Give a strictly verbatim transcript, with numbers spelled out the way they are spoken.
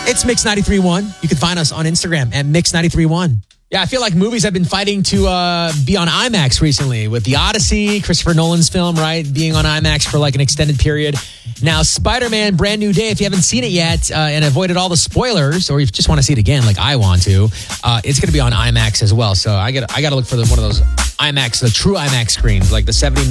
It's Mix ninety-three point one. You can find us on Instagram at Mix ninety-three point one. Yeah, I feel like movies have been fighting to uh, be on IMAX recently with The Odyssey, Christopher Nolan's film, right? Being on IMAX for like an extended period. Now, Spider-Man Brand New Day, if you haven't seen it yet uh, and avoided all the spoilers, or you just want to see it again like I want to, uh, it's going to be on IMAX as well. So I got I got to look for the, one of those IMAX, the true IMAX screens, like the seventy